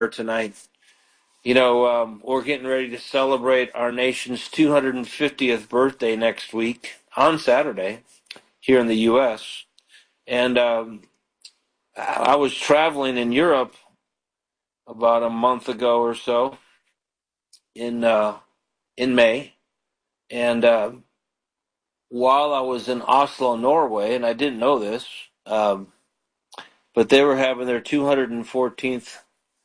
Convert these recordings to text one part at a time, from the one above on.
tonight. We're getting ready to celebrate our nation's 250th birthday next week on Saturday here in the U.S. And I was traveling in Europe about a month ago or so in May, and while I was in Oslo, Norway, and I didn't know this, but they were having their 214th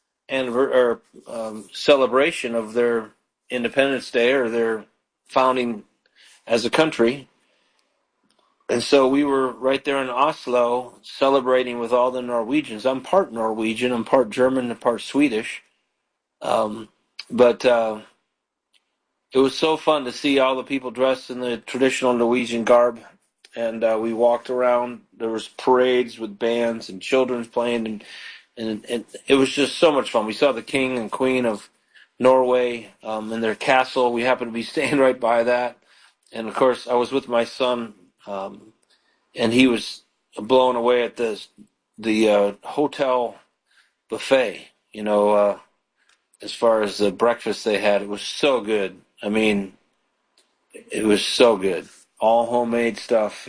celebration of their Independence Day or their founding as a country. And so we were right there in Oslo celebrating with all the Norwegians. I'm part Norwegian, I'm part German, and part Swedish. But it was so fun to see all the people dressed in the traditional Norwegian garb. And we walked around. There was parades with bands and children playing, and it was just so much fun. We saw the king and queen of Norway in their castle. We happened to be staying right by that. And, of course, I was with my son, and he was blown away at the hotel buffet, as far as the breakfast they had. It was so good. I mean, it was so good. All homemade stuff,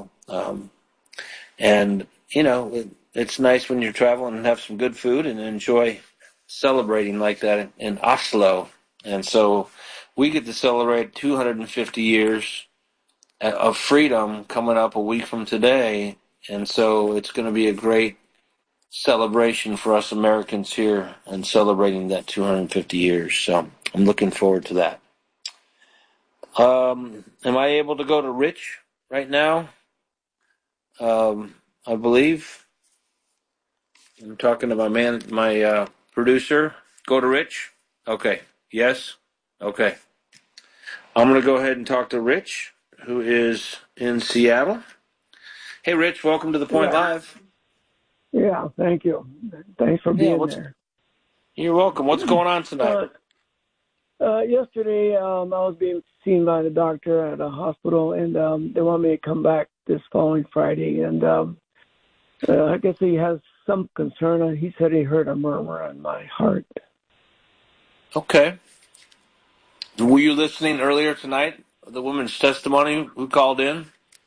and, it's nice when you're traveling and have some good food and enjoy celebrating like that in Oslo. And so we get to celebrate 250 years of freedom coming up a week from today. And so it's going to be a great celebration for us Americans here and celebrating that 250 years. So I'm looking forward to that. Am I able to go to Rich right now? I believe I'm talking to my producer. Go to Rich. Okay. Yes. Okay. I'm going to go ahead and talk to Rich, who is in Seattle. Hey, Rich. Welcome to The Point Live. Yeah. Thank you. Thanks for being there. You're welcome. What's going on tonight? Yesterday, I was being seen by the doctor at a hospital, and they want me to come back this following Friday. And I guess he has some concern. He said he heard a murmur on my heart. Okay. Were you listening earlier tonight? The woman's testimony who called in?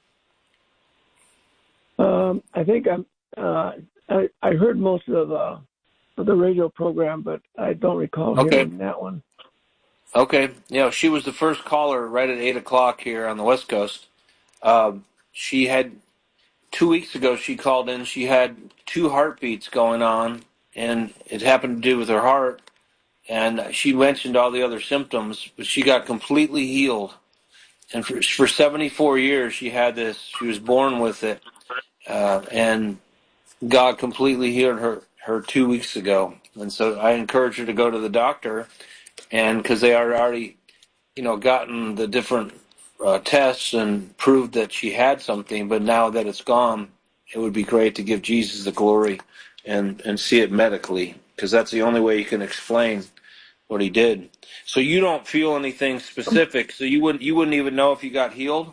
I think I heard most of the radio program, but I don't recall hearing that one. Okay. She was the first caller right at 8 o'clock here on the West Coast. She had 2 weeks ago, she called in. She had 2 heartbeats going on, and it happened to do with her heart. And she mentioned all the other symptoms, but she got completely healed. And for 74 years, she had this. She was born with it. And God completely healed her 2 weeks ago. And so I encourage her to go to the doctor, and because they are already, gotten the different tests and proved that she had something, but now that it's gone, it would be great to give Jesus the glory and see it medically, because that's the only way you can explain what he did. So you don't feel anything specific, so you wouldn't even know if you got healed?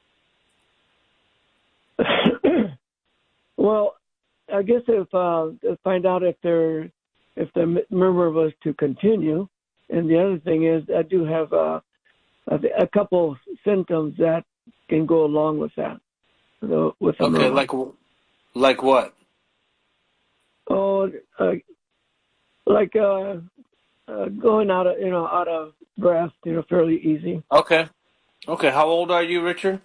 Well, I guess if find out if the murmur was to continue, and the other thing is I do have a couple symptoms that can go along with that. With the okay, murmur. like what? Oh, like going out of breath, fairly easy. Okay. How old are you, Richard?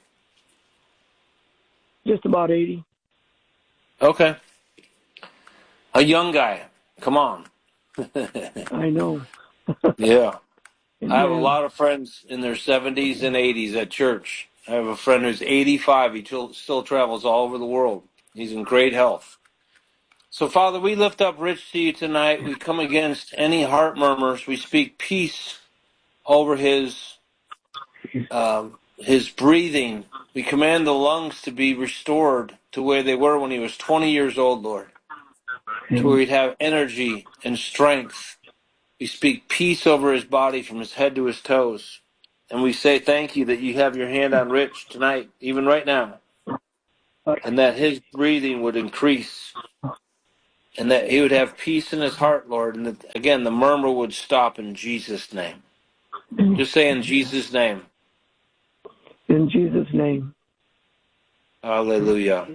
Just about 80. Okay. A young guy. Come on. I know. Yeah. Amen. I have a lot of friends in their 70s and 80s at church. I have a friend who's 85. He still travels all over the world. He's in great health. So, Father, we lift up Rich to you tonight. We come against any heart murmurs. We speak peace over his breathing. We command the lungs to be restored to where they were when he was 20 years old, Lord, to where he'd have energy and strength. We speak peace over his body from his head to his toes. And we say thank you that you have your hand on Rich tonight, even right now, and that his breathing would increase and that he would have peace in his heart, Lord, and that, again, the murmur would stop in Jesus' name. Just say in Jesus' name. In Jesus' name. Hallelujah.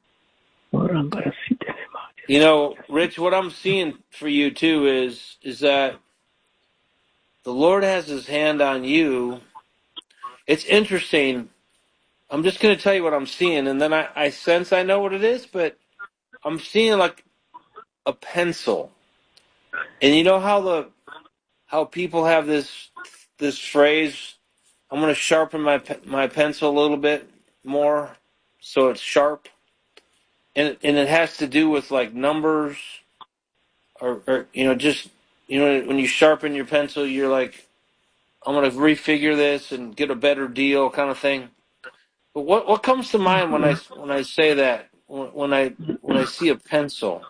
You know, Rich, what I'm seeing for you too is that the Lord has his hand on you. It's interesting. I'm just going to tell you what I'm seeing, and then I sense I know what it is, but I'm seeing like a pencil. And you know how people have this phrase, I'm going to sharpen my pencil a little bit more so it's sharp. And it has to do with like numbers or just when you sharpen your pencil, you're like, I'm going to refigure this and get a better deal kind of thing. But what comes to mind when I say that, when I see a pencil?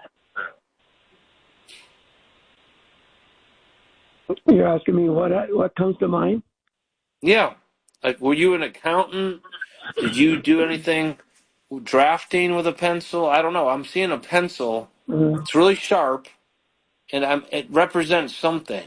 You're asking me what comes to mind? Yeah. Like, were you an accountant? Did you do anything drafting with a pencil? I don't know. I'm seeing a pencil. It's really sharp, and it represents something.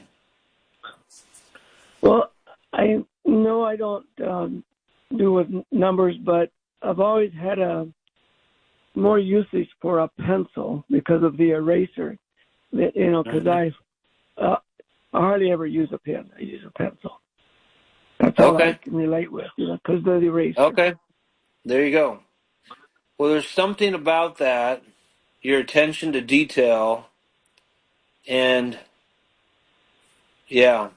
Well, I know I don't do with numbers, but I've always had a more usage for a pencil because of the eraser. Because I hardly ever use a pen. I use a pencil. That's all I can relate with, because of the eraser. Okay. There you go. Well, there's something about that, your attention to detail, and yeah.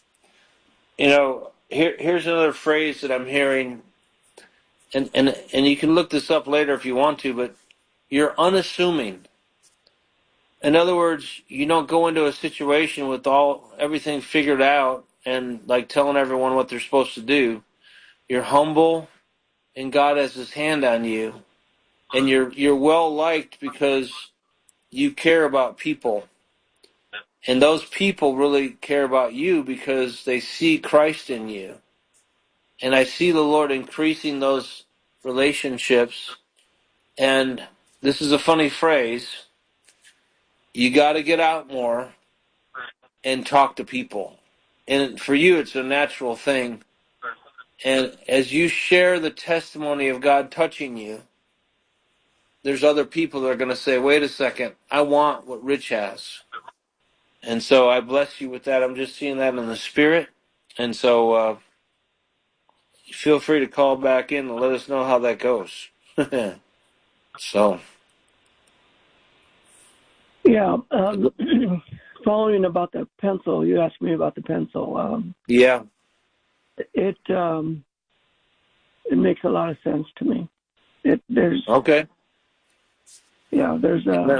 Here's another phrase that I'm hearing, and you can look this up later if you want to, but you're unassuming. In other words, you don't go into a situation with everything figured out and like telling everyone what they're supposed to do. You're humble, and God has his hand on you, and you're well liked because you care about people. And those people really care about you because they see Christ in you. And I see the Lord increasing those relationships. And this is a funny phrase. You got to get out more and talk to people. And for you, it's a natural thing. And as you share the testimony of God touching you, there's other people that are going to say, wait a second, I want what Rich has. And so I bless you with that. I'm just seeing that in the spirit. And so feel free to call back in and let us know how that goes. So. Yeah. Following about the pencil, you asked me about the pencil. Yeah. It makes a lot of sense to me. Okay. Yeah, there's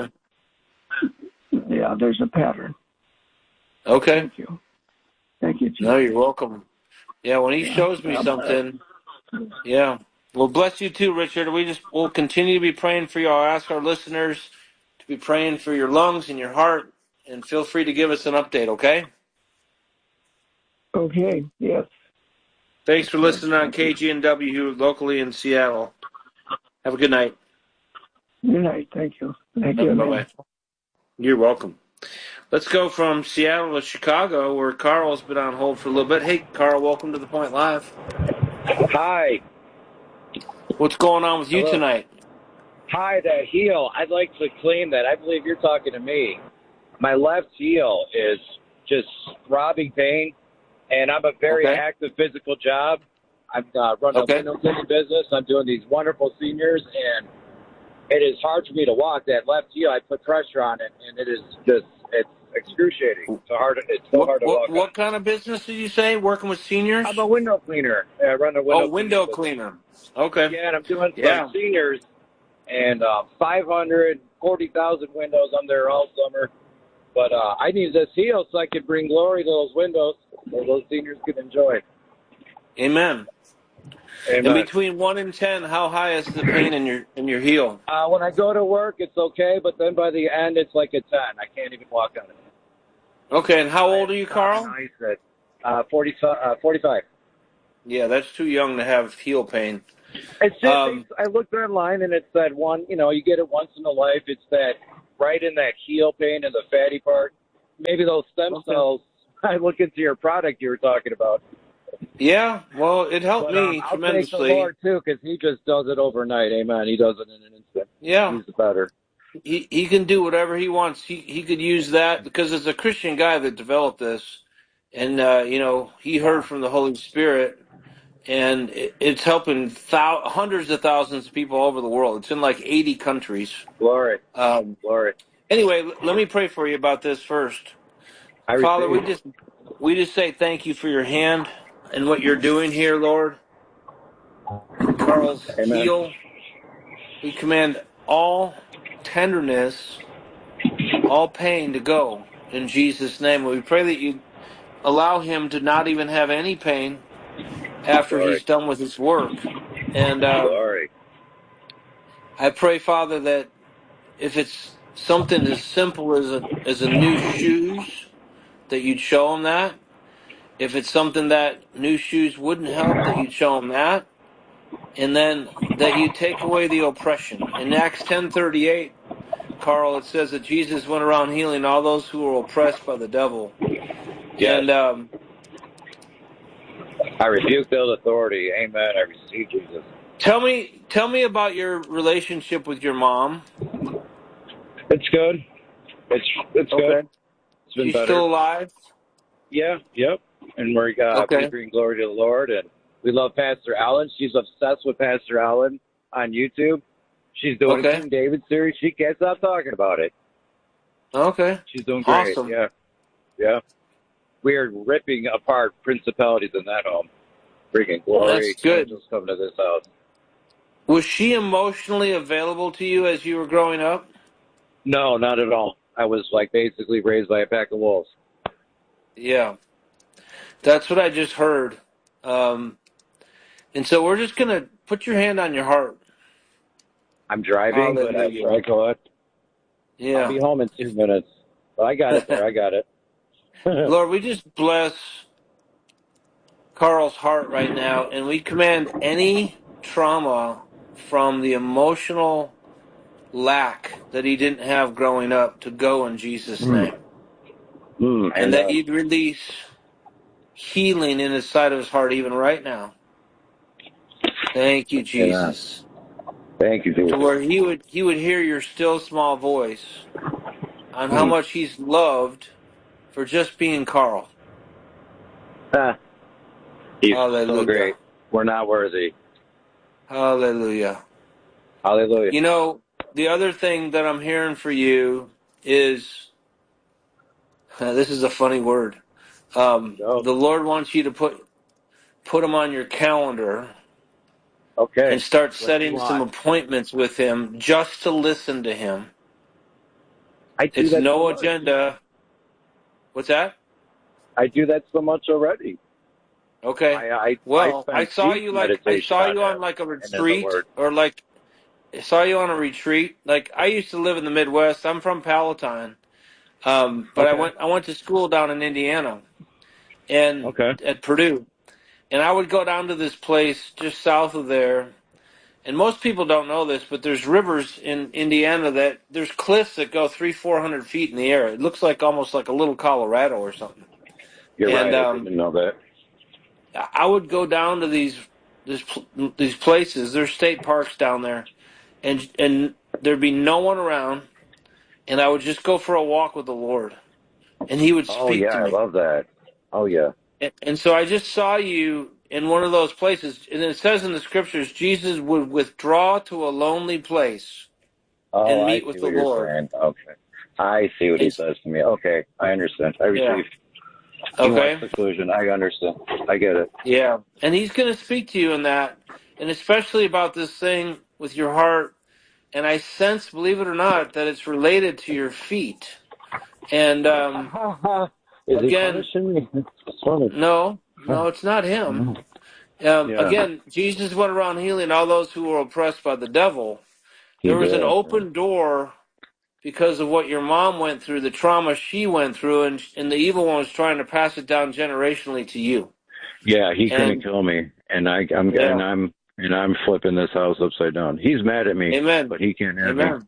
a pattern. Okay. Thank you, Jesus. No, you're welcome. Yeah, when he shows me something, yeah. Well, bless you too, Richard. We'll continue to be praying for you. I'll ask our listeners to be praying for your lungs and your heart, and feel free to give us an update, okay? Okay, yes. Thanks for listening on KGNW locally in Seattle. Have a good night. Good night. Thank you. Thank you. Bye-bye. You're welcome. Let's go from Seattle to Chicago, where Carl's been on hold for a little bit. Hey, Carl, welcome to The Point Live. Hi. What's going on with you tonight? Hi, the heel. I'd like to claim that. I believe you're talking to me. My left heel is just throbbing pain, and I'm a very active physical job. I'm running a window cleaning business. I'm doing these wonderful seniors, and it is hard for me to walk. That left heel, I put pressure on it, and it is just, it's excruciating. It's so hard to walk. What kind of business did you say? Working with seniors? I'm a window cleaner. I run a window cleaner. Okay. Yeah, and I'm doing some seniors, and 540,000 windows. I'm there all summer. But I need this heel so I can bring glory to those windows so those seniors can enjoy. Amen. Amen. And between 1 and 10, how high is the pain in your heel? When I go to work, it's okay, but then by the end, it's like a 10. I can't even walk on it. Okay, and how old are you, Carl? 45. Yeah, that's too young to have heel pain. It's just, I looked online and it said you get it once in a life. It's that right in that heel pain and the fatty part. Maybe those stem cells. I look into your product you were talking about. Yeah, well, it helped But me I'll thank the tremendously. Lord too, because He just does it overnight. Amen. He does it in an instant. Yeah, He's better. he can do whatever he wants. He could use that because it's a Christian guy that developed this, and he heard from the Holy Spirit, and it's helping hundreds of thousands of people all over the world. It's in like 80 countries. Glory. Glory. Anyway, let me pray for you about this first. Father, we just say thank you for your hand and what you're doing here, Lord. In Carl's Amen. heel, we command all tenderness, all pain to go in Jesus' name. We pray that you allow him to not even have any pain after Glory. he's done with his work. And Glory. I pray, Father, that if it's something as simple as a new shoes, that you'd show him that. If it's something that new shoes wouldn't help, that you'd show him that. And then that you take away the oppression. In Acts 10:38, Carl, it says that Jesus went around healing all those who were oppressed by the devil. Yes. And I rebuke those authority. Amen. I receive Jesus. tell me about your relationship with your mom. It's good. It's good. Okay. It's been She's better. still alive? Yeah. Yep. And we Okay. bring glory to the Lord, and we love Pastor Allen. She's obsessed with Pastor Allen on YouTube. She's doing a King David series. She can't stop talking about it. Okay. She's doing great. Awesome. Yeah. Yeah. We are ripping apart principalities in that home. Freaking glory. That's good. Angels come to this house. Was she emotionally available to you as you were growing up? No, not at all. I was like basically raised by a pack of wolves. Yeah. That's what I just heard. And so we're just going to put your hand on your heart. I'm driving, but I go out. Yeah. I'll be home in 2 minutes. But I got it there. I got it. Lord, we just bless Carl's heart right now, and we command any trauma from the emotional lack that he didn't have growing up to go in Jesus' name. And that you'd release healing in his side of his heart even right now. Thank you, Jesus. Thank you, Jesus. To where he would hear your still small voice on how much he's loved for just being Carl. He's Hallelujah. so great. We're not worthy. Hallelujah. Hallelujah. You know, the other thing that I'm hearing for you is, this is a funny word. The Lord wants you to put him on your calendar. Okay. And start setting some appointments with him just to listen to him. It's no agenda. What's that? I do that so much already. Okay. I saw you on like a retreat, or like I saw you on a retreat. Like I used to live in the Midwest. I'm from Palatine, but I went to school down in Indiana, and at Purdue, and I would go down to this place just south of there. And most people don't know this, but there's rivers in Indiana that there's cliffs that go 300-400 feet in the air. It looks like almost like a little Colorado or something. You're right. I didn't know that. I would go down to these places. There's state parks down there, and there'd be no one around, and I would just go for a walk with the Lord, and He would speak to me. Oh yeah, I love that. Oh yeah. And so I just saw you in one of those places, and it says in the scriptures, Jesus would withdraw to a lonely place and meet with the Lord. Okay, I see what he says to me. Okay, I understand. I receive. Okay. Conclusion. I understand. I get it. Yeah, and He's going to speak to you in that, and especially about this thing with your heart. And I sense, believe it or not, that it's related to your feet. And Is again, he punishing me? no, it's not him. Again, Jesus went around healing all those who were oppressed by the devil. There was an open door because of what your mom went through, the trauma she went through, and the evil one was trying to pass it down generationally to you. Yeah, he couldn't kill me, and I'm flipping this house upside down. He's mad at me, Amen. But he can't have me.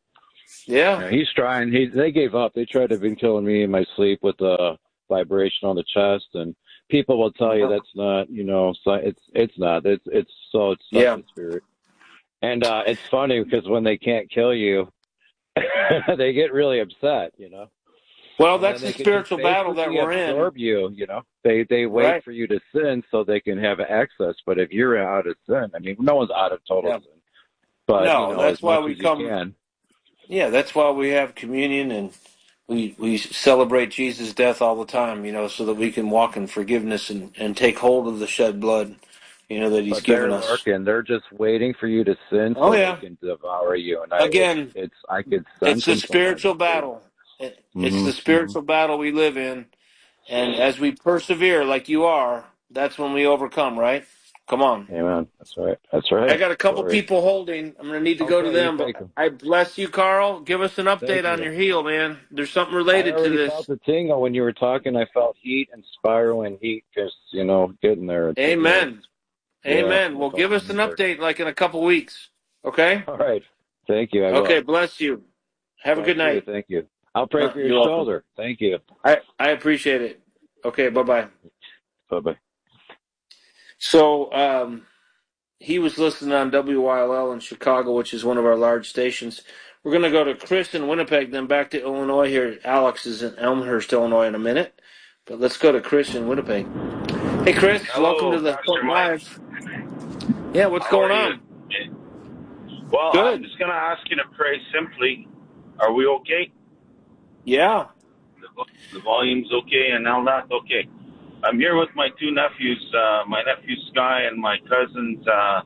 Yeah. He's trying. They gave up. They tried to have been killing me in my sleep with the vibration on the chest, and people will tell you that's not, so it's not. It's such Yeah. a spirit. And it's funny because when they can't kill you, they get really upset, Well, and that's then the they can just spiritual battle that basically we're in. absorb you. They wait Right. for you to sin so they can have access. But if you're out of sin, I mean, no one's out of total Yeah. sin, but No, as that's why much we as you come. can. Yeah, that's why we have communion and we celebrate Jesus' death all the time, so that we can walk in forgiveness and take hold of the shed blood, that He's But given they're us. lurking. They're just waiting for you to sin Oh so they yeah. can devour you. And Again, I could sense it's the them sometimes. spiritual It's crazy. battle. It's Hmm. the spiritual battle we live in, and as we persevere, like you are, that's when we overcome. Right? Come on. Amen. That's right. That's I right. got a couple Glory. people holding. I'm going to need to go to Okay, you them, take but them. I bless you, Carl. Give us an Thank update on you. your heel, man. There's something I related to already felt this. the tingle when you were talking. I felt heat and spiral and heat just, getting there. It's really, Amen. yeah, Amen. I Well, felt give it us in an there. update like in a couple weeks. Okay? All right. Thank you. I Okay, will. bless you. Have a Bless good you. night. Thank you. I'll pray for your You're welcome. shoulder. Thank you. I appreciate it. Okay, bye-bye. Bye-bye. So, he was listening on WYLL in Chicago, which is one of our large stations. We're going to go to Chris in Winnipeg, then back to Illinois here. Alex is in Elmhurst, Illinois in a minute. But let's go to Chris in Winnipeg. Hey, Chris, welcome Hello, to the Pastor Point Mike. Live. Yeah, what's How going are you? on? Well, I'm Good. just going to ask you to pray simply. Are we okay? Yeah. The volume's okay and all that? Okay. I'm here with my two nephews, my nephew Sky and my cousin's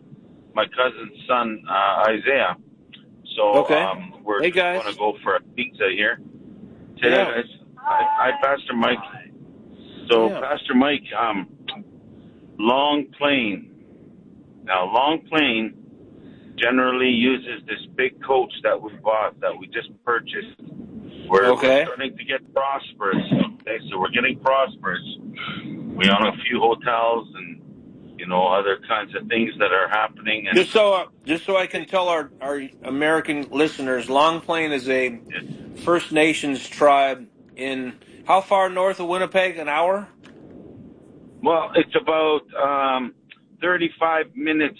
son, Isaiah. So Okay. we're Hey, just going guys. to go for a pizza here. Say that, Yeah. guys. Hi, Pastor Mike. So, Yeah. Pastor Mike, Long Plain. Now, Long Plain generally uses this big coach that we bought, that we just purchased. We're Okay. starting to get prosperous. Okay, so we're getting prosperous. We own a few hotels and other kinds of things that are happening. And Just so I can tell our American listeners, Long Plain is a First Nations tribe in how far north of Winnipeg? An hour? well, it's about 35 minutes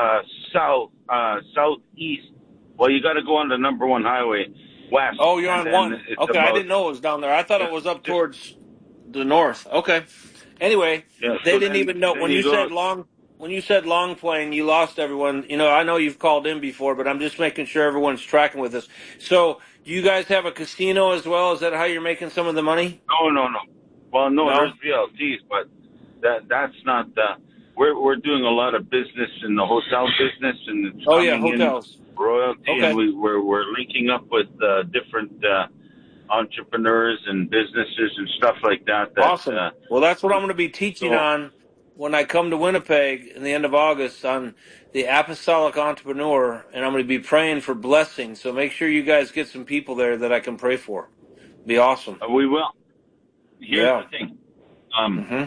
southeast. Well, you got to go on the number one highway west, Oh, you're and on then one. it's Okay, I about didn't know it was down there. I thought it was up just towards the north. Okay. Anyway, yeah. they So didn't even know then you go. when you said Long Plain, you lost everyone. I know you've called in before, but I'm just making sure everyone's tracking with us. So, do you guys have a casino as well? Is that how you're making some of the money? No. Well, no, No? there's VLTs, but that's not. We're doing a lot of business in the hotel business, and it's Oh yeah, coming in hotels. royalty, and Okay. we're linking up with different entrepreneurs and businesses and stuff like that. Awesome. Well, that's what I'm going to be teaching So on when I come to Winnipeg in the end of August on the Apostolic Entrepreneur, and I'm going to be praying for blessings. So make sure you guys get some people there that I can pray for. Be awesome. we will. Here's Yeah. the thing. Um, Mm-hmm.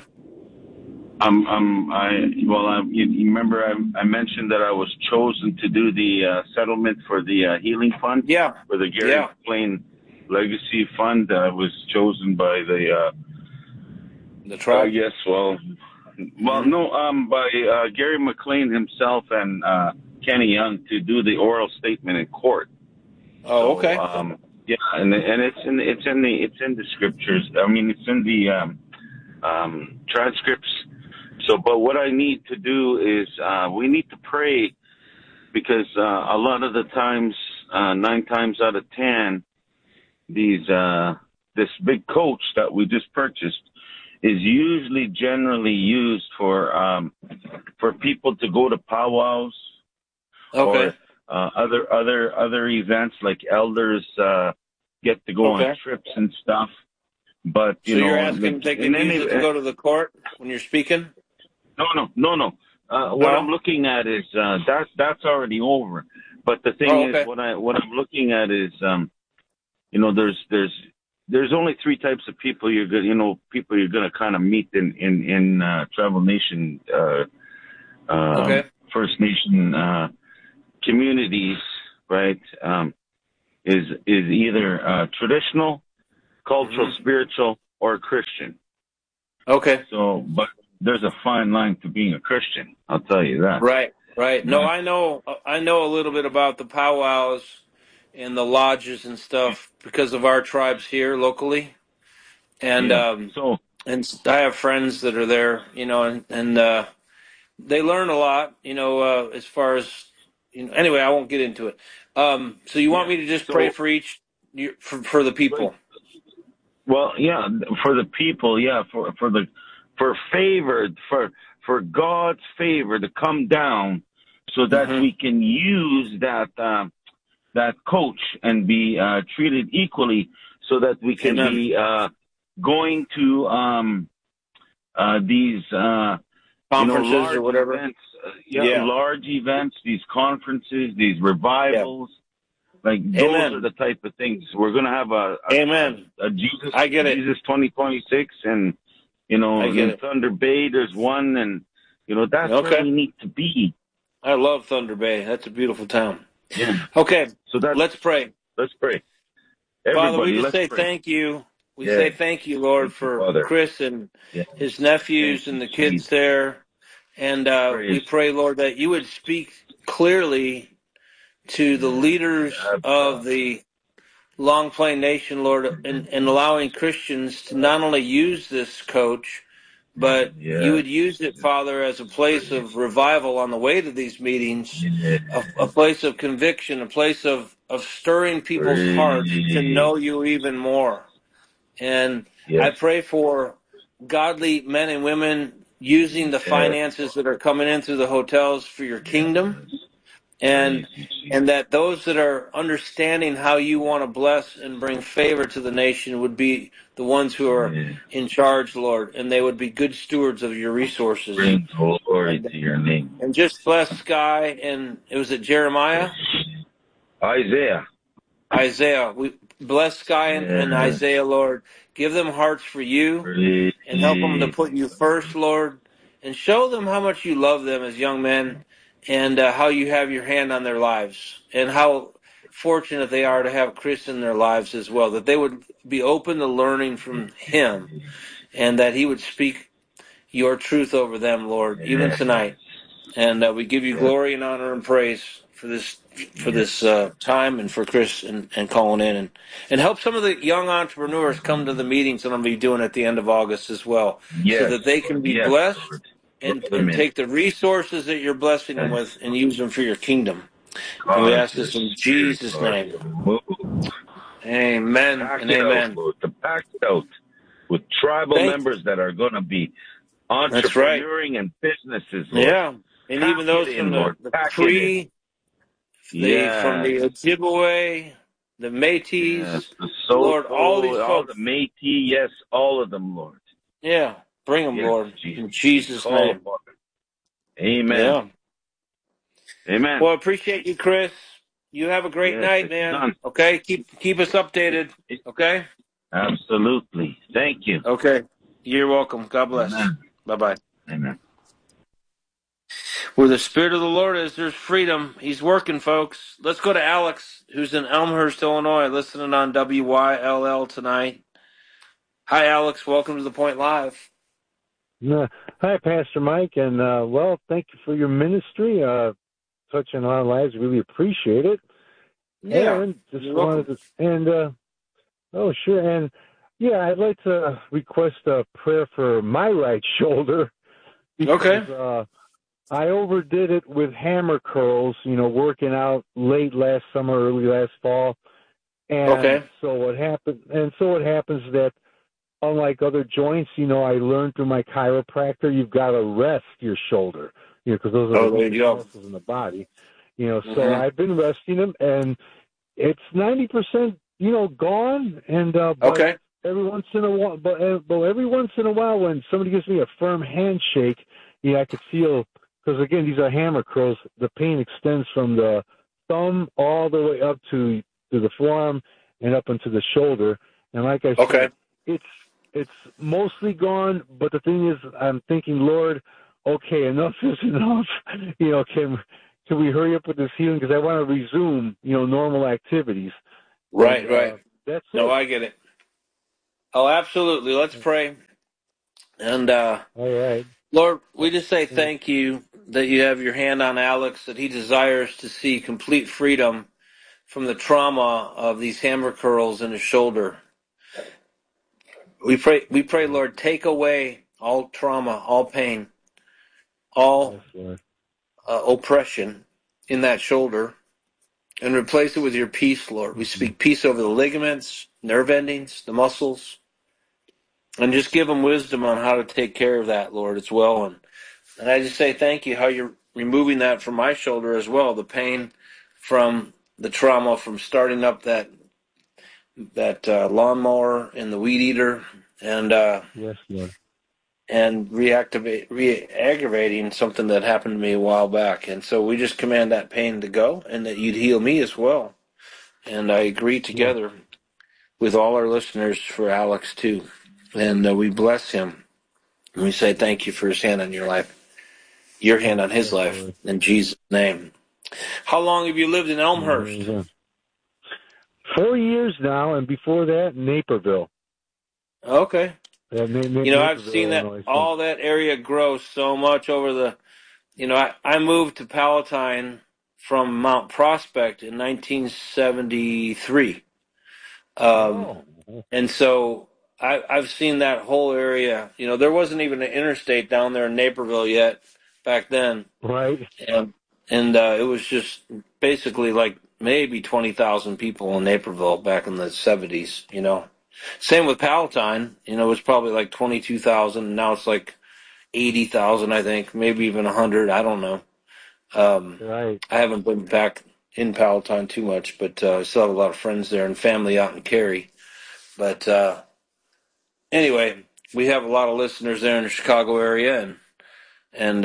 you remember I mentioned that I was chosen to do the settlement for the healing fund, Yeah. for the Gary Yeah. McLean Legacy Fund. I was chosen by the The tribe. yes, Mm-hmm. no, by Gary McLean himself and Kenny Young to do the oral statement in court. Oh, So okay. yeah, and it's in the scriptures. I mean, it's in the transcripts. So, but what I need to do is we need to pray, because a lot of the times, 9 times out of 10, this big coach that we just purchased is usually generally used for people to go to powwows Okay. or other events, like elders get to go on Okay. trips and stuff. But So you're asking they in can any use it to go to the court when you're speaking? no. What I'm No. looking at is that's already over. But the thing Oh, is, okay. what I'm looking at is there's only 3 types of people you're gonna kind of meet in Tribal Nation Okay. First Nation communities, right? is either traditional, cultural, spiritual, or Christian. Okay. So, but there's a fine line to being a Christian. I'll tell you that. Right. No, I know a little bit about the powwows and the lodges and stuff because of our tribes here locally, and and I have friends that are there, and they learn a lot, as far as Anyway, I won't get into it. So you want me to just pray for for the people? Well, yeah, for the people, yeah, for God's favor to come down, so that we can use that coach and be treated equally, so that we can be going to these conferences large or whatever events, large events, these conferences, these revivals. Like those are the type of things we're going to have a Jesus. I get it. Jesus 2026, and in Thunder Bay there's one, and that's where we need to be. I love Thunder Bay. That's a beautiful town. Yeah. Okay. So let's pray. Let's pray. Father, we just say thank you. We say thank you, Lord, for Chris and his nephews and the kids there. And we pray, Lord, that you would speak clearly to the leaders of the Long Plain Nation, Lord, and allowing Christians to not only use this coach, but you would use it, Father, as a place of revival on the way to these meetings, a place of conviction, a place of stirring people's hearts to know you even more. And I pray for godly men and women using the finances that are coming in through the hotels for your kingdom, and that those that are understanding how you want to bless and bring favor to the nation would be the ones who are in charge, Lord, and they would be good stewards of your resources. Bring glory to your name. And just bless Sky and, was it Jeremiah? Isaiah. We bless Sky and Isaiah, Lord. Give them hearts for you and help them to put you first, Lord, and show them how much you love them as young men, and how you have your hand on their lives, and how fortunate they are to have Chris in their lives as well, that they would be open to learning from him, and that he would speak your truth over them, Lord, even tonight. And we give you glory and honor and praise for this time, and for Chris and calling in, and help some of the young entrepreneurs come to the meetings that I'm going to be doing at the end of August as well, so that they can be blessed and take the resources that you're blessing them with and use them for your kingdom. And we ask this in Jesus' name. Amen and amen. To pack out with tribal members that are going to be entrepreneuring and businesses, Lord. Yeah, and even those from the Cree, from the Ojibwe, the Métis, Lord, all these folks. All the Métis, all of them, Lord. Yeah, bring them, Lord, in Jesus' name. Amen. Yeah. Amen. Well, I appreciate you, Chris. You have a great night, man. Done. Okay, keep us updated. Okay. Absolutely. Thank you. Okay. You're welcome. God bless. Bye-bye. Amen. Where the Spirit of the Lord is, there's freedom. He's working, folks. Let's go to Alex, who's in Elmhurst, Illinois, listening on WYLL tonight. Hi, Alex. Welcome to The Point Live. Hi, Pastor Mike, and thank you for your ministry, touching our lives. Really appreciate it. Yeah, and just wanted to, and I'd like to request a prayer for my right shoulder. Because, I overdid it with hammer curls, working out late last summer, early last fall, and so what happened? And so it happens that, unlike other joints, I learned through my chiropractor, you've got to rest your shoulder, because those are the muscles in the body, So I've been resting them, and it's 90%, gone. And but every once in a while, when somebody gives me a firm handshake, I could feel, because again, these are hammer curls. The pain extends from the thumb all the way up to the forearm and up into the shoulder. And like I said, it's mostly gone, but the thing is, I'm thinking, Lord, okay, enough is enough. Can we hurry up with this healing? Because I want to resume, normal activities. Right, right. That's No, it. I get it. Oh, absolutely. Let's pray. And All right. Lord, we just say thank you that you have your hand on Alex, that he desires to see complete freedom from the trauma of these hammer curls in his shoulder. We pray, Lord, take away all trauma, all pain, all oppression in that shoulder, and replace it with your peace, Lord. We speak peace over the ligaments, nerve endings, the muscles, and just give them wisdom on how to take care of that, Lord, as well. And I just say thank you how you're removing that from my shoulder as well, the pain from the trauma from starting up that lawnmower and the weed eater, and Yes, Lord. and re-aggravating something that happened to me a while back. And so we just command that pain to go, and that you'd heal me as well. And I agree together with all our listeners for Alex too. And we bless him. And we say thank you for his hand on your life, your hand on his life, Lord. in Jesus' name. How long have you lived in Elmhurst? 4 years now, and before that, Naperville. Okay. I've seen that Illinois. all that area grow so much over the. I moved to Palatine from Mount Prospect in 1973, and so I've seen that whole area. There wasn't even an interstate down there in Naperville yet back then, right? And it was just basically like maybe 20,000 people in Naperville back in the 70s. Same with Palatine. It was probably like 22,000, and now it's like 80,000, I think, maybe even 100. I don't know. Right. I haven't been back in Palatine too much, but I still have a lot of friends there and family out in Cary. But anyway, we have a lot of listeners there in the Chicago area, and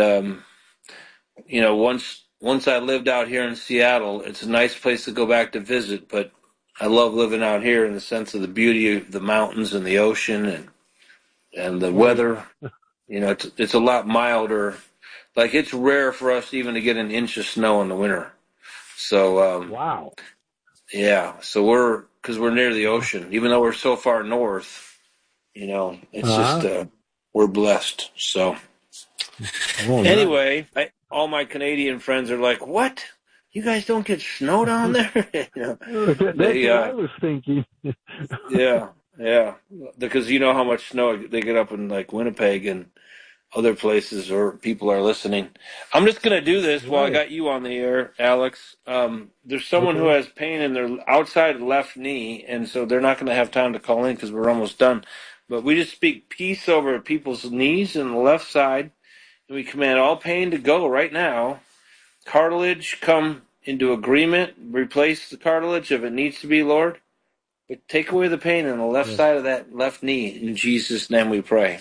once I lived out here in Seattle, it's a nice place to go back to visit, but I love living out here in the sense of the beauty of the mountains and the ocean and the weather. It's a lot milder. Like, it's rare for us even to get an inch of snow in the winter. So wow. Yeah, so because we're near the ocean, even though we're so far north, it's just we're blessed. So anyway, all my Canadian friends are like, "What? You guys don't get snow down there?" That's what I was thinking. yeah, because you know how much snow they get up in like Winnipeg and other places, or people are listening. I'm just going to do this while I got you on the air, Alex. There's someone who has pain in their outside left knee, and so they're not going to have time to call in because we're almost done. But we just speak peace over people's knees and the left side, and we command all pain to go right now. Cartilage, come into agreement. Replace the cartilage if it needs to be, Lord. But take away the pain on the left side of that left knee. In Jesus' name we pray.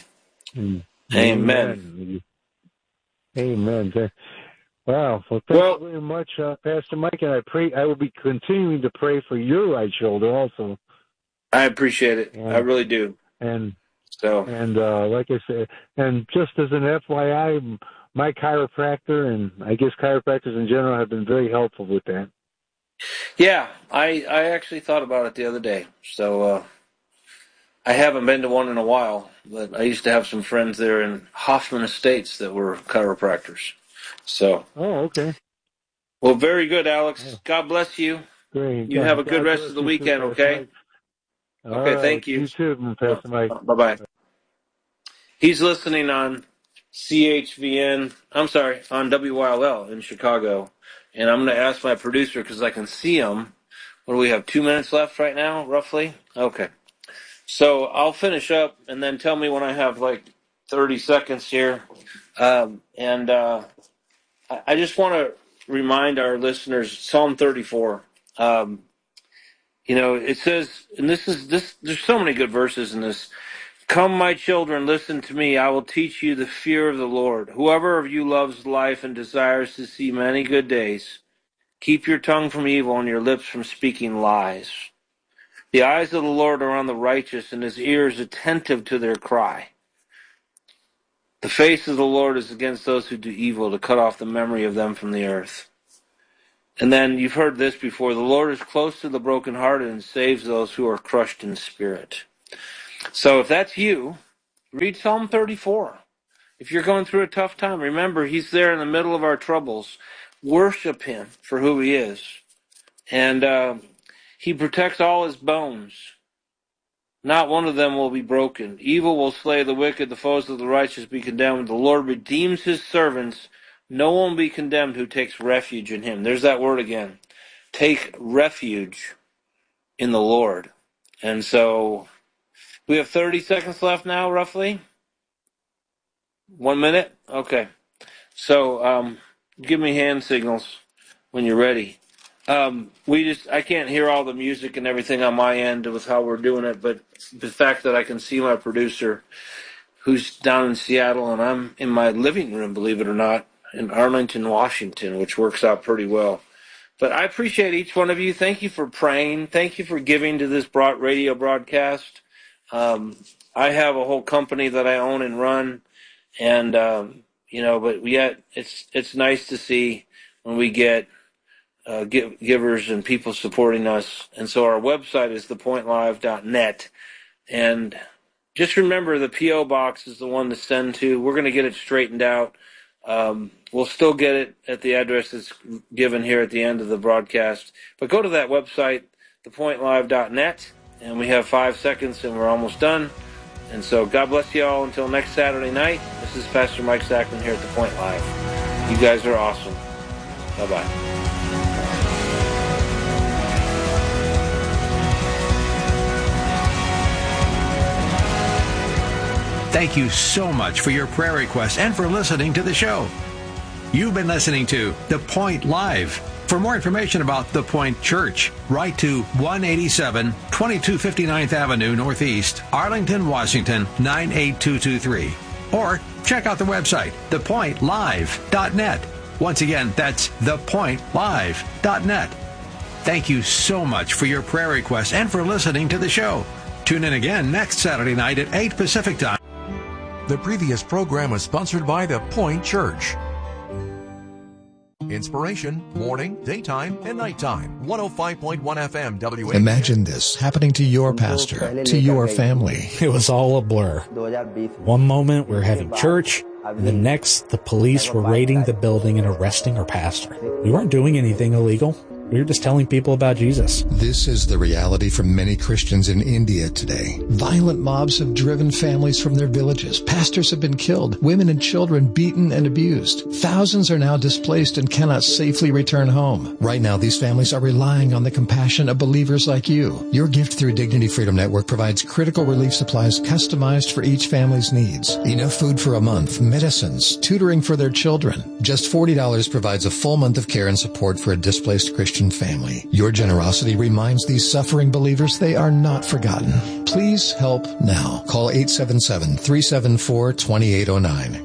Amen. Amen. Wow. Well, thank you very much, Pastor Mike, and I will be continuing to pray for your right shoulder also. I appreciate it. I really do. And like I said, and just as an FYI, my chiropractor and I guess chiropractors in general have been very helpful with that. Yeah, I actually thought about it the other day. So I haven't been to one in a while, but I used to have some friends there in Hoffman Estates that were chiropractors. So. Oh, okay. Well, very good, Alex. God bless you. Great. You have a good rest of the weekend, okay? Okay, thank you. You too, Pastor Mike. Bye-bye. He's listening on CHVN, on WYLL in Chicago. And I'm going to ask my producer because I can see him. What do we have, 2 minutes left right now, roughly? Okay. So I'll finish up and then tell me when I have like 30 seconds here. I just want to remind our listeners, Psalm 34. It says, and there's so many good verses in this. Come, my children, listen to me. I will teach you the fear of the Lord. Whoever of you loves life and desires to see many good days, keep your tongue from evil and your lips from speaking lies. The eyes of the Lord are on the righteous, and his ears attentive to their cry. The face of the Lord is against those who do evil, to cut off the memory of them from the earth. And then you've heard this before. The Lord is close to the brokenhearted and saves those who are crushed in spirit. So if that's you, read Psalm 34. If you're going through a tough time, remember He's there in the middle of our troubles. Worship Him for who He is. And He protects all His bones. Not one of them will be broken. Evil will slay the wicked, the foes of the righteous be condemned. The Lord redeems His servants. No one will be condemned who takes refuge in Him. There's that word again. Take refuge in the Lord. And so we have 30 seconds left now, roughly. 1 minute? Okay. So give me hand signals when you're ready. I can't hear all the music and everything on my end with how we're doing it, but the fact that I can see my producer who's down in Seattle and I'm in my living room, believe it or not, in Arlington, Washington, which works out pretty well. But I appreciate each one of you. Thank you for praying. Thank you for giving to this radio broadcast. I have a whole company that I own and run, and but yet it's nice to see when we get givers and people supporting us. And so our website is thepointlive.net. And just remember the P.O. box is the one to send to. We're going to get it straightened out. We'll still get it at the address that's given here at the end of the broadcast. But go to that website, thepointlive.net, and we have 5 seconds and we're almost done. And so God bless you all until next Saturday night. This is Pastor Mike Sackman here at The Point Live. You guys are awesome. Bye-bye. Thank you so much for your prayer requests and for listening to the show. You've been listening to The Point Live. For more information about The Point Church, write to 187 2259th Avenue Northeast, Arlington, Washington, 98223. Or check out the website, thepointlive.net. Once again, that's thepointlive.net. Thank you so much for your prayer requests and for listening to the show. Tune in again next Saturday night at 8 Pacific Time. The previous program was sponsored by The Point Church. Inspiration, morning, daytime, and nighttime. 105.1 FM WA. Imagine this happening to your pastor, to your family. It was all a blur. One moment we're having church, and the next the police were raiding the building and arresting our pastor. We weren't doing anything illegal. We were just telling people about Jesus. This is the reality for many Christians in India today. Violent mobs have driven families from their villages. Pastors have been killed. Women and children beaten and abused. Thousands are now displaced and cannot safely return home. Right now, these families are relying on the compassion of believers like you. Your gift through Dignity Freedom Network provides critical relief supplies customized for each family's needs. Enough food for a month, medicines, tutoring for their children. Just $40 provides a full month of care and support for a displaced Christian family. Your generosity reminds these suffering believers they are not forgotten. Please help now. Call 877-374-2809,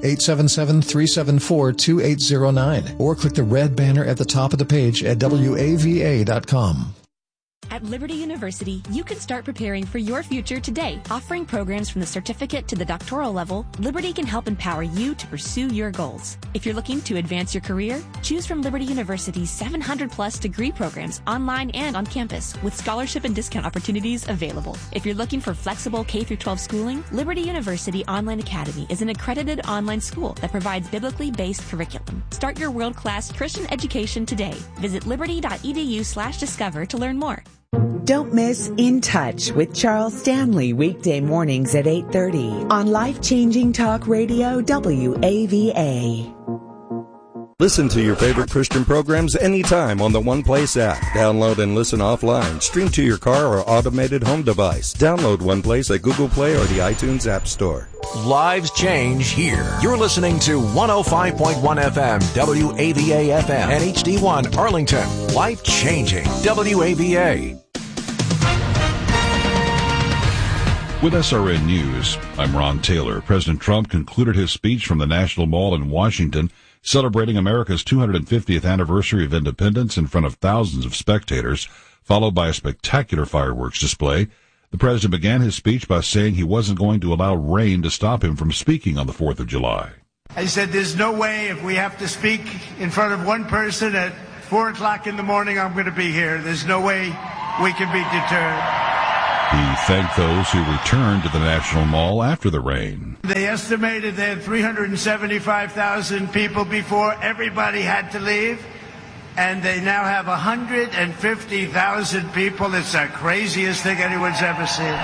877-374-2809, or click the red banner at the top of the page at wava.com. At Liberty University, you can start preparing for your future today. Offering programs from the certificate to the doctoral level, Liberty can help empower you to pursue your goals. If you're looking to advance your career, choose from Liberty University's 700-plus degree programs online and on campus, with scholarship and discount opportunities available. If you're looking for flexible K-12 schooling, Liberty University Online Academy is an accredited online school that provides biblically based curriculum. Start your world-class Christian education today. Visit liberty.edu/discover to learn more. Don't miss In Touch with Charles Stanley weekday mornings at 8:30 on Life-Changing Talk Radio WAVA. Listen to your favorite Christian programs anytime on the One Place app. Download and listen offline. Stream to your car or automated home device. Download One Place at Google Play or the iTunes App Store. Lives change here. You're listening to 105.1 FM WAVA FM and HD1 Arlington. Life changing WAVA. With SRN News, I'm Ron Taylor. President Trump concluded his speech from the National Mall in Washington, celebrating America's 250th anniversary of independence in front of thousands of spectators, followed by a spectacular fireworks display. The president began his speech by saying he wasn't going to allow rain to stop him from speaking on the 4th of July. I said there's no way, if we have to speak in front of one person at 4 o'clock in the morning, I'm going to be here. There's no way we can be deterred. He thanked those who returned to the National Mall after the rain. They estimated they had 375,000 people before everybody had to leave, and they now have 150,000 people. It's the craziest thing anyone's ever seen.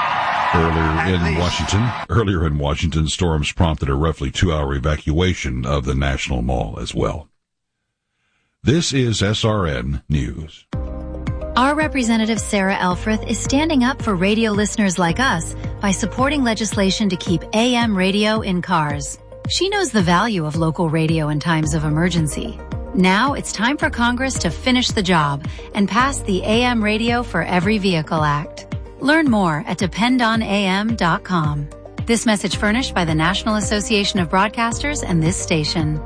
Earlier in Washington, storms prompted a roughly 2-hour evacuation of the National Mall as well. This is SRN News. Our representative Sarah Elfreth is standing up for radio listeners like us by supporting legislation to keep AM radio in cars. She knows the value of local radio in times of emergency. Now it's time for Congress to finish the job and pass the AM Radio for Every Vehicle Act. Learn more at dependonam.com. This message furnished by the National Association of Broadcasters and this station.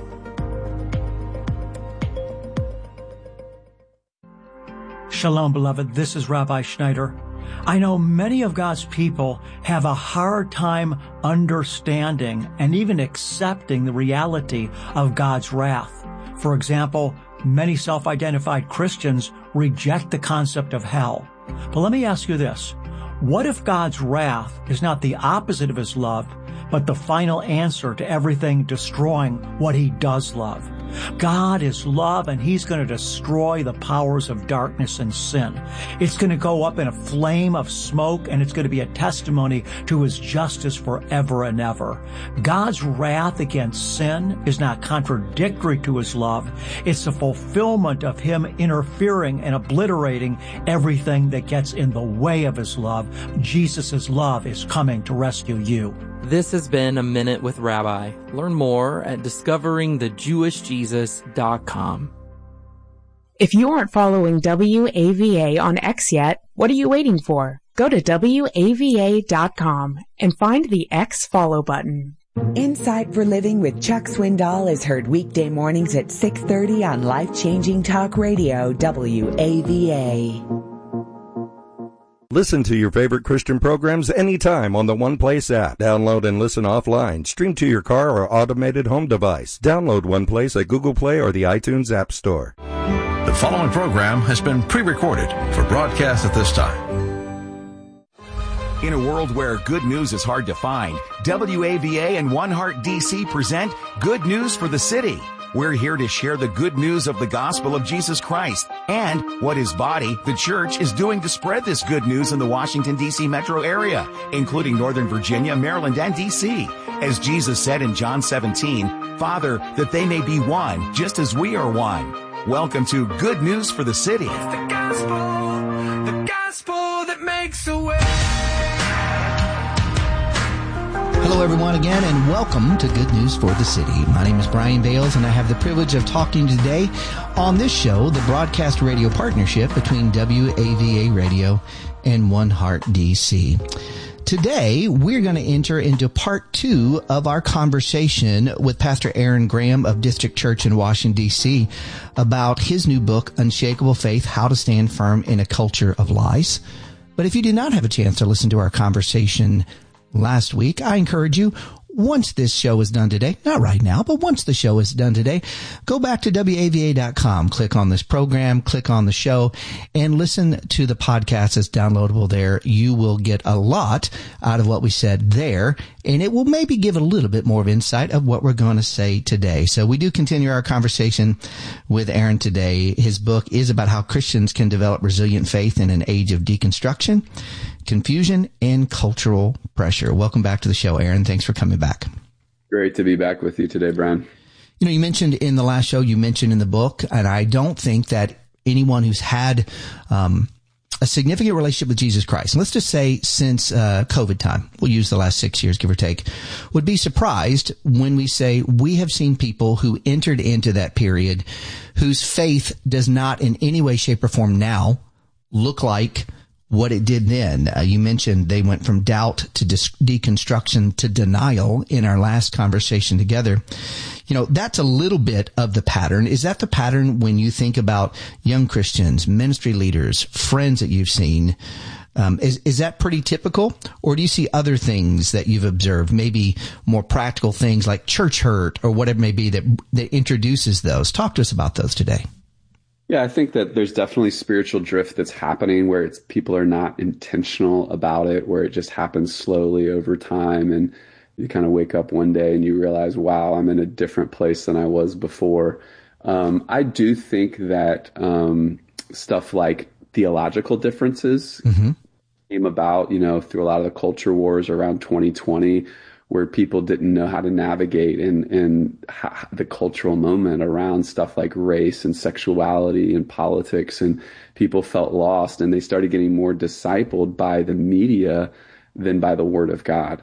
Shalom, beloved. This is Rabbi Schneider. I know many of God's people have a hard time understanding and even accepting the reality of God's wrath. For example, many self-identified Christians reject the concept of hell. But let me ask you this. What if God's wrath is not the opposite of his love, but the final answer to everything destroying what he does love? God is love, and he's going to destroy the powers of darkness and sin. It's going to go up in a flame of smoke, and it's going to be a testimony to his justice forever and ever. God's wrath against sin is not contradictory to his love. It's the fulfillment of him interfering and obliterating everything that gets in the way of his love. Jesus' love is coming to rescue you. This has been A Minute with Rabbi. Learn more at discoveringthejewishjesus.com. If you aren't following WAVA on X yet, what are you waiting for? Go to WAVA.com and find the X follow button. Insight for Living with Chuck Swindoll is heard weekday mornings at 6:30 on Life-Changing Talk Radio, WAVA. Listen to your favorite Christian programs anytime on the One Place app. Download and listen offline. Stream to your car or automated home device. Download One Place at Google Play or the iTunes App Store. The following program has been pre-recorded for broadcast at this time. In a world where good news is hard to find, WAVA and One Heart DC present Good News for the City. We're here to share the good news of the gospel of Jesus Christ and what his body, the church, is doing to spread this good news in the Washington, D.C. metro area, including Northern Virginia, Maryland, and D.C. As Jesus said in John 17, Father, that they may be one, just as we are one. Welcome to Good News for the City. It's the gospel that makes a way. Hello, everyone, again, and welcome to Good News for the City. My name is Brian Bales, and I have the privilege of talking today on this show, the broadcast radio partnership between WAVA Radio and One Heart DC. Today, we're going to enter into part 2 of our conversation with Pastor Aaron Graham of District Church in Washington, D.C. about his new book, Unshakable Faith, How to Stand Firm in a Culture of Lies. But if you did not have a chance to listen to our conversation last week, I encourage you, once this show is done today, not right now, but once the show is done today, go back to WAVA.com, click on this program, click on the show, and listen to the podcast that's downloadable there. You will get a lot out of what we said there, and it will maybe give a little bit more of insight of what we're going to say today. So we do continue our conversation with Aaron today. His book is about how Christians can develop resilient faith in an age of deconstruction, confusion, and cultural pressure. Welcome back to the show, Aaron. Thanks for coming back. Great to be back with you today, Brian. You know, you mentioned in the last show, you mentioned in the book, and I don't think that anyone who's had a significant relationship with Jesus Christ, let's just say since COVID time, we'll use the last 6 years, give or take, would be surprised when we say we have seen people who entered into that period whose faith does not in any way, shape, or form now look like what it did then. You mentioned they went from doubt to deconstruction to denial in our last conversation together. You know, that's a little bit of the pattern. Is that the pattern when you think about young Christians, ministry leaders, friends that you've seen? Is that pretty typical? Or do you see other things that you've observed, maybe more practical things like church hurt or whatever it may be that introduces those? Talk to us about those today. Yeah, I think that there's definitely spiritual drift that's happening where people are not intentional about it, where it just happens slowly over time. And you kind of wake up one day and you realize, wow, I'm in a different place than I was before. I do think that stuff like theological differences came about, through a lot of the culture wars around 2020, where people didn't know how to navigate and the cultural moment around stuff like race and sexuality and politics, and people felt lost, and they started getting more discipled by the media than by the Word of God.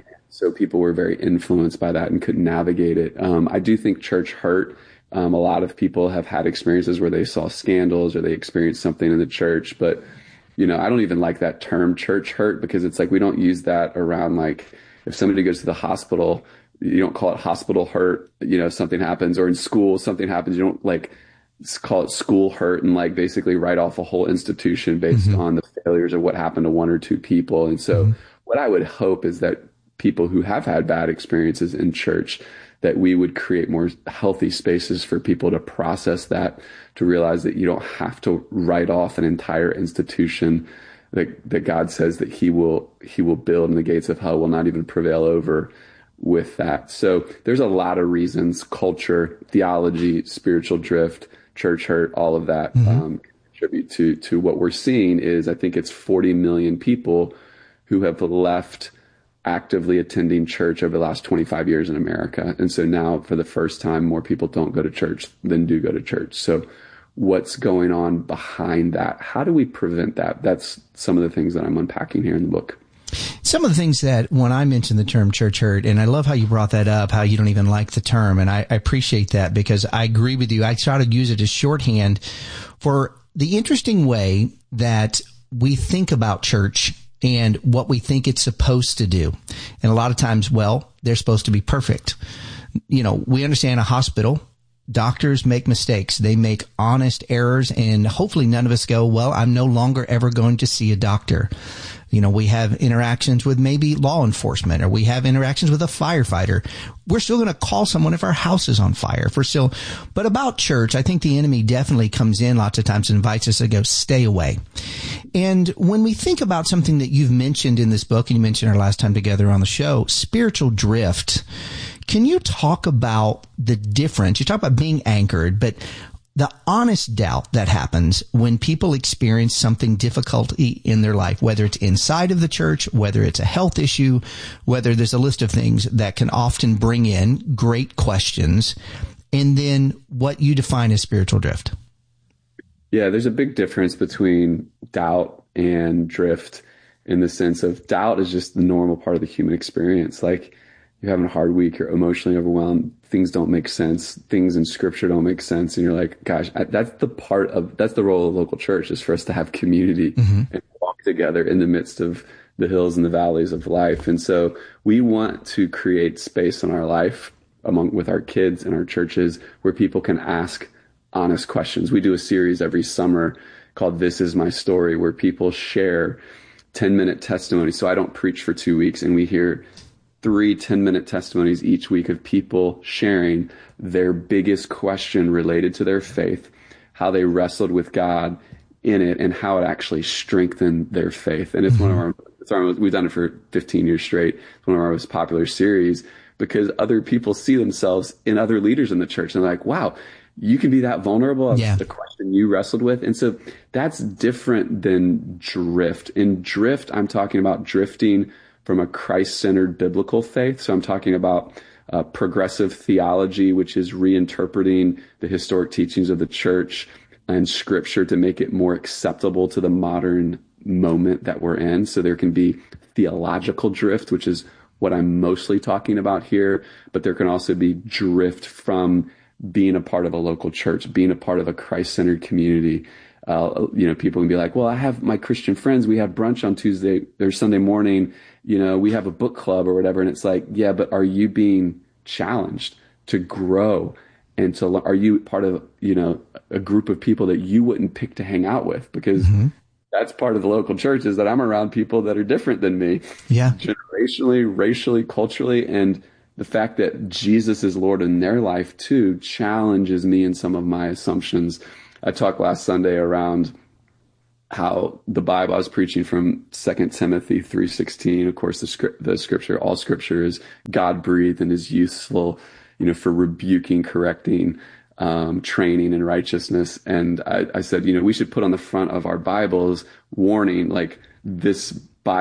So people were very influenced by that and couldn't navigate it. I do think church hurt. A lot of people have had experiences where they saw scandals or they experienced something in the church, but I don't even like that term church hurt, because it's like we don't use that around, like, if somebody goes to the hospital, you don't call it hospital hurt. If something happens, or in school, something happens, you don't call it school hurt and basically write off a whole institution based on the failures of what happened to one or two people. And so what I would hope is that people who have had bad experiences in church, that we would create more healthy spaces for people to process that, to realize that you don't have to write off an entire institution that God says that he will build, and the gates of hell will not even prevail over with that. So there's a lot of reasons: culture, theology, spiritual drift, church hurt, all of that contribute to what we're seeing. Is I think it's 40 million people who have left actively attending church over the last 25 years in America. And so now, for the first time, more people don't go to church than do go to church. So what's going on behind that? How do we prevent that? That's some of the things that I'm unpacking here in the book. Some of the things that, when I mentioned the term church hurt, and I love how you brought that up, how you don't even like the term, and I appreciate that, because I agree with you. I try to use it as shorthand for the interesting way that we think about church and what we think it's supposed to do. And a lot of times, they're supposed to be perfect. We understand a hospital. Doctors make mistakes. They make honest errors, and hopefully none of us go, I'm no longer ever going to see a doctor. We have interactions with maybe law enforcement, or we have interactions with a firefighter. We're still going to call someone if our house is on fire. But about church, I think the enemy definitely comes in lots of times and invites us to go, stay away. And when we think about something that you've mentioned in this book, and you mentioned our last time together on the show, spiritual drift, can you talk about the difference? You talk about being anchored, but the honest doubt that happens when people experience something difficulty in their life, whether it's inside of the church, whether it's a health issue, whether there's a list of things that can often bring in great questions, and then what you define as spiritual drift. Yeah, there's a big difference between doubt and drift, in the sense of doubt is just the normal part of the human experience. Like, you're having a hard week, you're emotionally overwhelmed, things don't make sense, things in scripture don't make sense. And you're like, gosh, that's the role of the local church, is for us to have community and walk together in the midst of the hills and the valleys of life. And so we want to create space in our life with our kids and our churches where people can ask honest questions. We do a series every summer called This Is My Story, where people share 10-minute testimonies. So I don't preach for 2 weeks, and we hear 3 10-minute testimonies each week of people sharing their biggest question related to their faith, how they wrestled with God in it, and how it actually strengthened their faith. And it's one of we've done it for 15 years straight. It's one of our most popular series, because other people see themselves in other leaders in the church, and they're like, wow, you can be that vulnerable of the question you wrestled with. And so that's different than drift. In drift, I'm talking about drifting from a Christ-centered biblical faith. So I'm talking about progressive theology, which is reinterpreting the historic teachings of the church and scripture to make it more acceptable to the modern moment that we're in. So there can be theological drift, which is what I'm mostly talking about here, but there can also be drift from being a part of a local church, being a part of a Christ-centered community. People can be like, well, I have my Christian friends, we have brunch on Tuesday or Sunday morning, we have a book club or whatever. And it's like, yeah, but are you being challenged to grow and are you part of, a group of people that you wouldn't pick to hang out with? Because that's part of the local church, is that I'm around people that are different than me. Yeah. Generationally, racially, culturally. And the fact that Jesus is Lord in their life too challenges me in some of my assumptions I talked last Sunday around how the Bible, I was preaching from 2 Timothy 3:16. Of course, the scripture, all scripture is God breathed and is useful, for rebuking, correcting, training in righteousness. And I said, we should put on the front of our Bibles warning, like this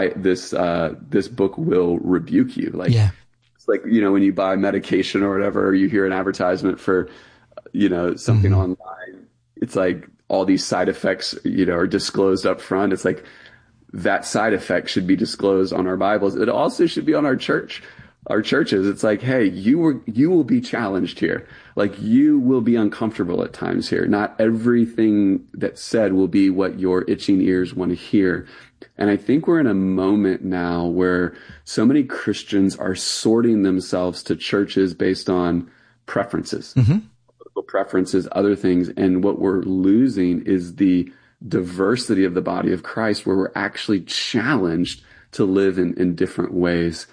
book will rebuke you. Like, it's like, when you buy medication or whatever, or you hear an advertisement for, something online, it's like all these side effects, are disclosed up front. It's like that side effect should be disclosed on our Bibles. It also should be on our churches. It's like, hey, you will be challenged here. Like, you will be uncomfortable at times here. Not everything that's said will be what your itching ears want to hear. And I think we're in a moment now where so many Christians are sorting themselves to churches based on preferences, political preferences, other things. And what we're losing is the diversity of the body of Christ, where we're actually challenged to live in different ways.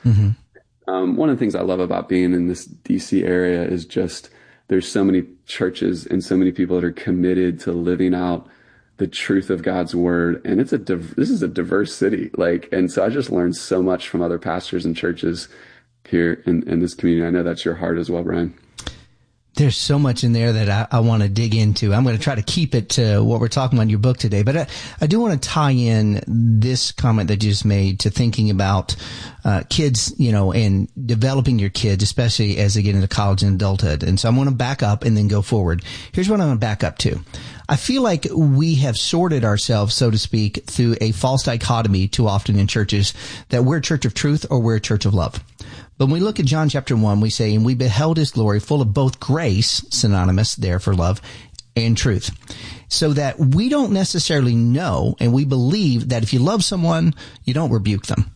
One of the things I love about being in this DC area is just there's so many churches and so many people that are committed to living out the truth of God's word. And this is a diverse city. And so I just learned so much from other pastors and churches here in this community. I know that's your heart as well, Brian. There's so much in there that I want to dig into. I'm going to try to keep it to what we're talking about in your book today. But I do want to tie in this comment that you just made to thinking about kids, and developing your kids, especially as they get into college and adulthood. And so I'm going to back up and then go forward. Here's what I'm going to back up to. I feel like we have sorted ourselves, so to speak, through a false dichotomy too often in churches that we're a church of truth or we're a church of love. But when we look at John chapter 1, we say, and we beheld his glory full of both grace, synonymous there for love, and truth. So that we don't necessarily know, and we believe that if you love someone, you don't rebuke them.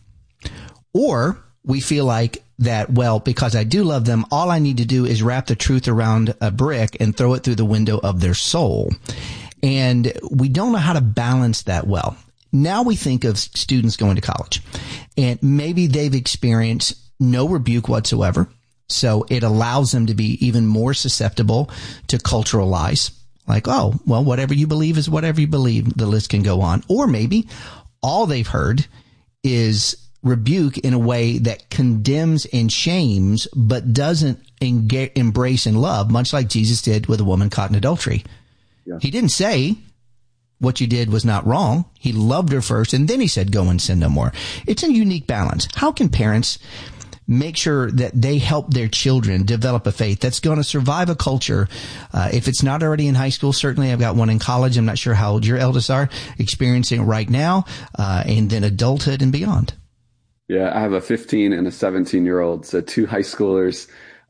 Or we feel like that, well, because I do love them, all I need to do is wrap the truth around a brick and throw it through the window of their soul. And we don't know how to balance that well. Now we think of students going to college, and maybe they've experienced no rebuke whatsoever. So it allows them to be even more susceptible to cultural lies. Like, oh, well, whatever you believe is whatever you believe. The list can go on. Or maybe all they've heard is rebuke in a way that condemns and shames, but doesn't embrace and love, much like Jesus did with a woman caught in adultery. Yeah. He didn't say what you did was not wrong. He loved her first, and then he said, go and sin no more. It's a unique balance. How can parents make sure that they help their children develop a faith that's going to survive a culture? If it's not already in high school, certainly I've got one in college. I'm not sure how old your eldest are, experiencing it right now, and then adulthood and beyond. Yeah, I have a 15 and a 17-year-old, so two high schoolers,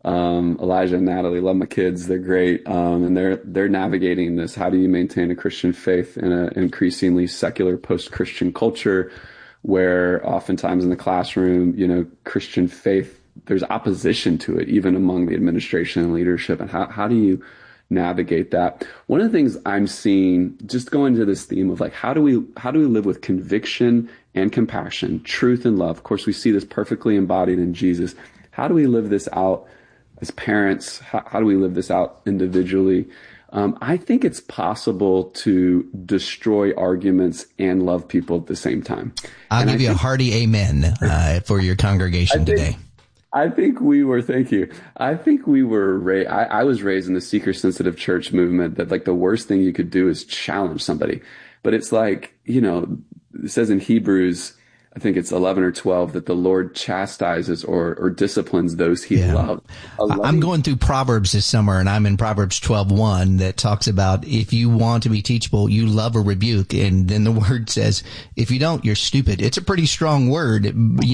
Elijah and Natalie. Love my kids. They're great. And they're navigating this. How do you maintain a Christian faith in an increasingly secular post-Christian culture, where oftentimes in the classroom, Christian faith, there's opposition to it, even among the administration and leadership. And how do you navigate that? One of the things I'm seeing, just going to this theme of like, how do we live with conviction and compassion, truth and love? Of course, we see this perfectly embodied in Jesus. How do we live this out as parents? How do we live this out individually? I think it's possible to destroy arguments and love people at the same time. I'll give you a hearty amen for your congregation today. I think we were, thank you. I think we were, I was raised in the seeker-sensitive church movement that like the worst thing you could do is challenge somebody. But it's like, it says in Hebrews, I think it's 11 or 12, that the Lord chastises or disciplines those he loves. I'm going through Proverbs this summer, and I'm in Proverbs 12:1 that talks about if you want to be teachable, you love a rebuke. And then the word says, if you don't, you're stupid. It's a pretty strong word,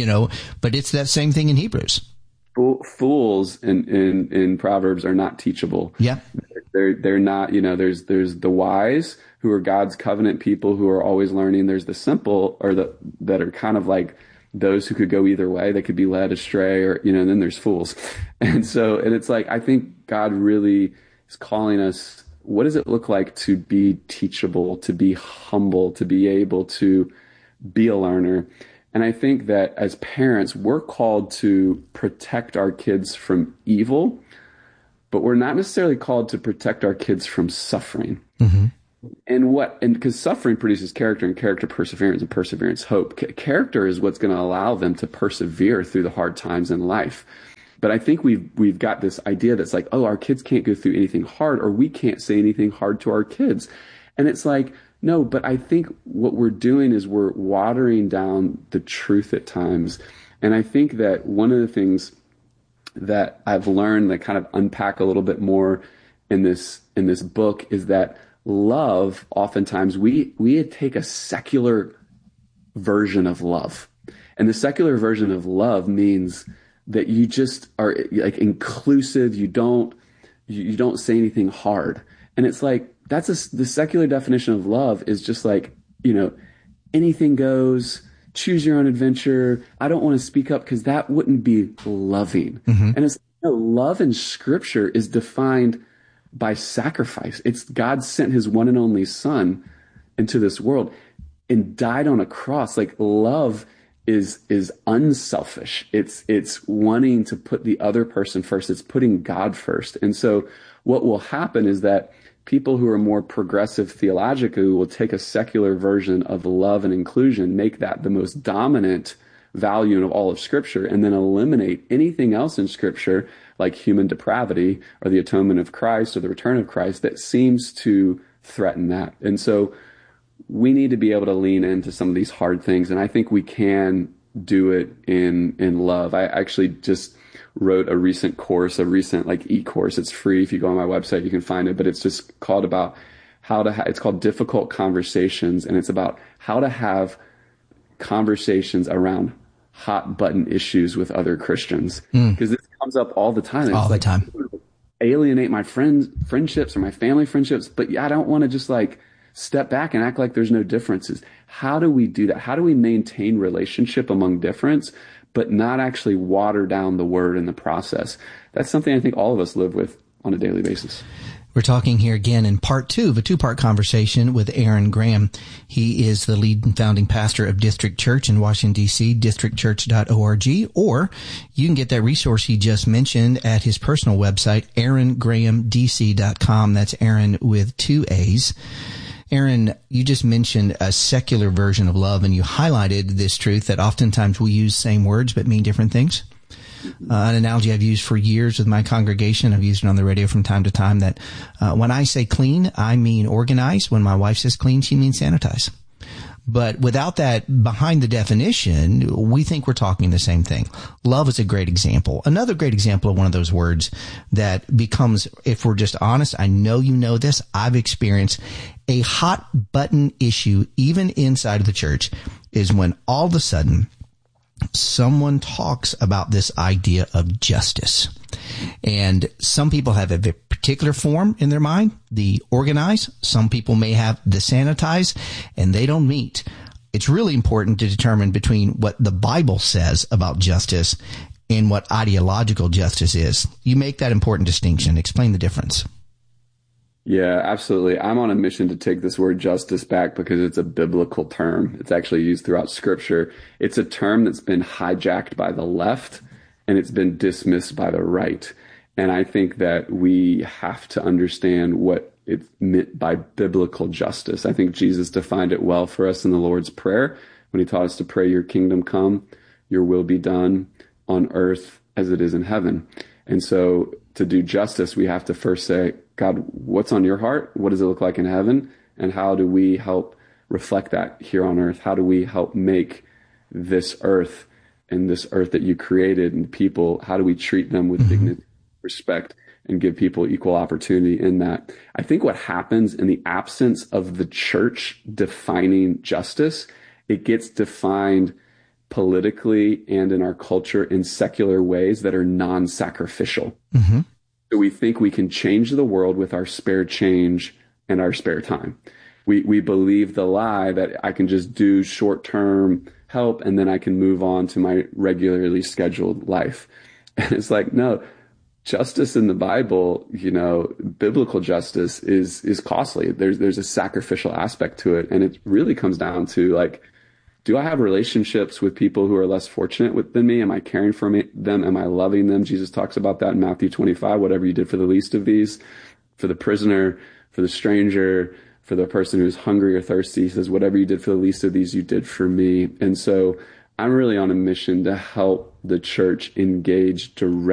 but it's that same thing in Hebrews. Fools in Proverbs are not teachable. Yeah. They're not, there's the wise who are God's covenant people who are always learning. There's the simple that are kind of like those who could go either way. They could be led astray and then there's fools. And it's like, I think God really is calling us, what does it look like to be teachable, to be humble, to be able to be a learner? And I think that as parents, we're called to protect our kids from evil, but we're not necessarily called to protect our kids from suffering. Mm-hmm. And because suffering produces character, and character perseverance, and perseverance hope. Character is what's going to allow them to persevere through the hard times in life. But I think we've got this idea that's like, oh, our kids can't go through anything hard, or we can't say anything hard to our kids. And it's like, no, but I think what we're doing is we're watering down the truth at times. And I think that one of the things that I've learned that kind of unpack a little bit more in this book is that love, oftentimes we take a secular version of love. And the secular version of love means that you just are like inclusive. You don't say anything hard. And it's like, the secular definition of love is just like, anything goes, choose your own adventure. I don't want to speak up because that wouldn't be loving. Mm-hmm. And it's love in Scripture is defined by sacrifice. It's God sent his one and only Son into this world and died on a cross. Like, love is unselfish. It's wanting to put the other person first. It's putting God first. And so what will happen is that people who are more progressive theologically will take a secular version of love and inclusion, make that the most dominant value of all of Scripture, and then eliminate anything else in Scripture, like human depravity or the atonement of Christ or the return of Christ, that seems to threaten that. And so we need to be able to lean into some of these hard things, and I think we can do it in love. I actually just wrote a recent e-course. It's free. If you go on my website, you can find it, but it's just called about it's called Difficult Conversations, and it's about how to have conversations around hot button issues with other Christians. Because this comes up all the time. All the time. Alienate my friendships or my family friendships, but I don't want to just like step back and act like there's no differences. How do we do that? How do we maintain relationship among difference, but not actually water down the word in the process? That's something I think all of us live with on a daily basis. We're talking here again in part 2 of a 2-part conversation with Aaron Graham. He is the lead and founding pastor of District Church in Washington, D.C., districtchurch.org, or you can get that resource he just mentioned at his personal website, aarongrahamdc.com. That's Aaron with 2 A's. Aaron, you just mentioned a secular version of love, and you highlighted this truth that oftentimes we use same words but mean different things. An analogy I've used for years with my congregation, I've used it on the radio from time to time, that when I say clean, I mean organized. When my wife says clean, she means sanitize. But without that behind the definition, we think we're talking the same thing. Love is a great example. Another great example of one of those words that becomes, if we're just honest, I know you know this, I've experienced a hot button issue even inside of the church, is when all of a sudden someone talks about this idea of justice. And some people have a particular form in their mind, the organize. Some people may have the sanitize, and they don't meet. It's really important to determine between what the Bible says about justice and what ideological justice is. You make that important distinction. Explain the difference. Yeah, absolutely. I'm on a mission to take this word justice back because it's a biblical term. It's actually used throughout Scripture. It's a term that's been hijacked by the left and it's been dismissed by the right. And I think that we have to understand what it's meant by biblical justice. I think Jesus defined it well for us in the Lord's Prayer when he taught us to pray, your kingdom come, your will be done on earth as it is in heaven. And so to do justice, we have to first say, God, what's on your heart? What does it look like in heaven? And how do we help reflect that here on earth? How do we help make this earth and this earth that you created and people, how do we treat them with dignity, respect, and give people equal opportunity in that? I think what happens in the absence of the church defining justice, it gets defined politically and in our culture in secular ways that are non-sacrificial. Mm-hmm. So we think we can change the world with our spare change and our spare time. We believe the lie that I can just do short-term help and then I can move on to my regularly scheduled life. And it's like, no, justice in the Bible, biblical justice is costly. There's a sacrificial aspect to it. And it really comes down to like do I have relationships with people who are less fortunate than me? Am I caring for them? Am I loving them? Jesus talks about that in Matthew 25, whatever you did for the least of these, for the prisoner, for the stranger, for the person who's hungry or thirsty. He says, whatever you did for the least of these, you did for me. And so I'm really on a mission to help the church engage directly